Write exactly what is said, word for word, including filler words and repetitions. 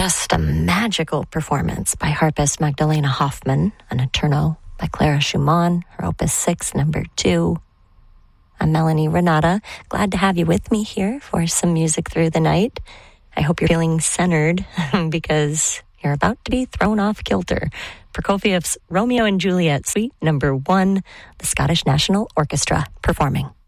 Just a magical performance by harpist Magdalena Hoffman, an Eterno by Clara Schumann, her Opus six, number two. I'm Melanie Renata. Glad to have you with me here for some music through the night. I hope you're feeling centered because you're about to be thrown off kilter. Prokofiev's Romeo and Juliet, Suite number one, the Scottish National Orchestra performing.